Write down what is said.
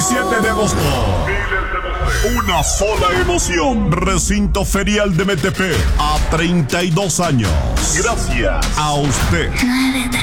17 de agosto. Una sola emoción. Recinto Ferial de Metepec. A 32 años. Gracias a usted.